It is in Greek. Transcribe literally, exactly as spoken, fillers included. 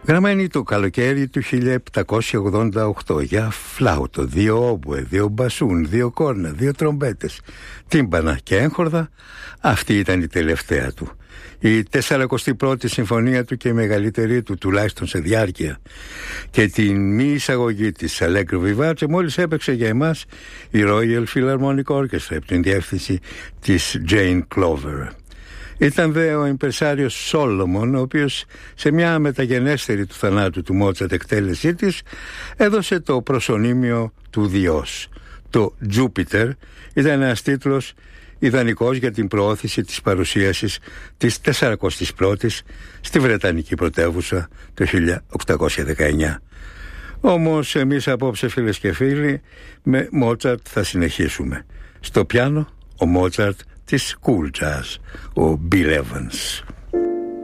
Γραμμένη το καλοκαίρι του χίλια επτακόσια ογδόντα οκτώ για φλάουτο, δύο όμπουε, δύο μπασούν, δύο κόρνα, δύο τρομπέτες, τύμπανα και έγχορδα, αυτή ήταν η τελευταία του. Η τεσσαρακοστή πρώτη συμφωνία του και η μεγαλύτερη του, τουλάχιστον σε διάρκεια, και την μη εισαγωγή της Allegro Vivace μόλις έπαιξε για εμάς η Royal Philharmonic Orchestra από την διεύθυνση της Jane Clover. Ήταν δε ο ιμπρεσάριος Σόλομον, ο οποίος σε μια μεταγενέστερη του θανάτου του Μότσαρτ εκτέλεσή της έδωσε το προσωνύμιο του Διός. Το Jupiter ήταν ένας τίτλος ιδανικός για την προώθηση της παρουσίασης της τεσσαρακοστής πρώτης στη Βρετανική πρωτεύουσα το χίλια οκτακόσια δεκαεννιά. Όμως εμείς απόψε, φίλες και φίλοι, με Μότσαρτ θα συνεχίσουμε. Στο πιάνο ο Μότσαρτ της cool jazz, ο Bill Evans.